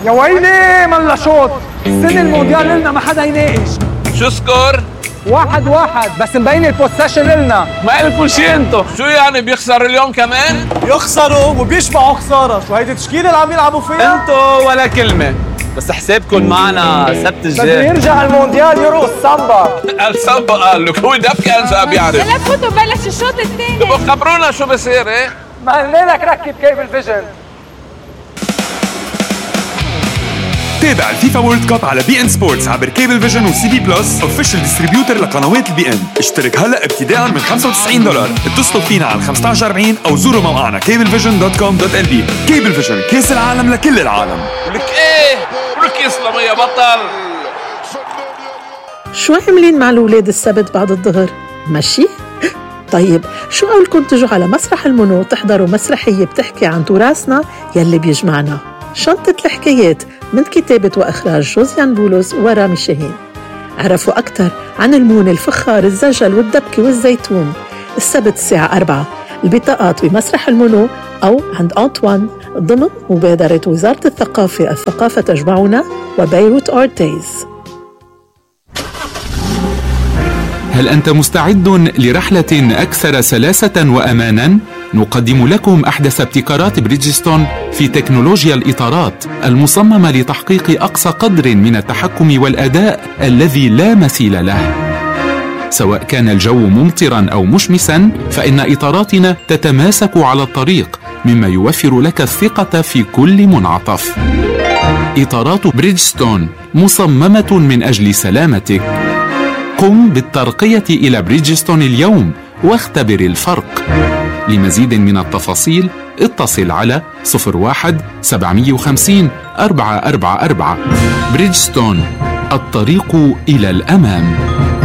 يا ويلي ملا شوط. السنة المونديال لنا ما حدا يناقش. شو سكور؟ 1-1 بس مبين البوسيشن لنا. ما إلكم شي انتو. شو يعني بيخسر اليوم كمان؟ يخسروا وبيشبعوا خسارة. شو هيدي التشكيلة اللي عم يلعبوا فيها؟ انتو ولا كلمة. بس حسابكم معنا سبت الجاي. بده يرجع المونديال يرقص سامبا. السامبا قال لك هو دبكة انسى بيعرف. هلا فوتوا بلش الشوط الثاني. تبقوا خبرونا شو بصير ايه؟ ما قلنا لك ركب كيبل فيجن. تابع الفيفا وورلد كاب على بي ان سبورتس عبر كيبل فيجن وسي بي بلس اوفيشال ديستريبيوتر لقنوات البي ان. اشترك هلا ابتداء من $95. اتصلوا فينا على 1540 او زوروا موقعنا cablevision.com.lb. كيبل فيجن، كاس العالم لكل العالم. ولك ايه؟ ولك يسلم يا بطل. شو عاملين مع الولاد السبت بعد الظهر؟ ماشي؟ طيب شو قولكم تجوا على مسرح المنو تحضروا مسرحية بتحكي عن تراثنا يلي بيجمعنا. شنطة الحكايات من كتابة وإخراج جوزيان بولس ورامي شاهين. عرفوا أكثر عن المون، الفخار، الزجل والدبكة والزيتون. السبت الساعة 4 البطاقات بمسرح المنو أو عند أنطوان ضمن مبادرة وزارة الثقافة تجمعنا وبيروت أورتيز. هل أنت مستعد لرحلة أكثر سلاسة وأماناً؟ نقدم لكم أحدث ابتكارات بريدجستون في تكنولوجيا الإطارات المصممة لتحقيق أقصى قدر من التحكم والأداء الذي لا مثيل له. سواء كان الجو ممطراً أو مشمساً، فإن إطاراتنا تتماسك على الطريق، مما يوفر لك الثقة في كل منعطف. إطارات بريدجستون مصممة من أجل سلامتك. قم بالترقية إلى بريدجستون اليوم واختبر الفرق. لمزيد من التفاصيل اتصل على 01-750-444. بريدجستون، الطريق إلى الأمام.